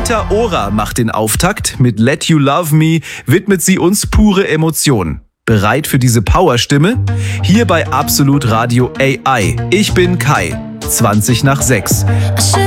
Rita Ora macht den Auftakt. Mit Let You Love Me widmet sie uns pure Emotion. Bereit für diese Powerstimme? Hier bei Absolut Radio AI. Ich bin Kai, 20 nach 6.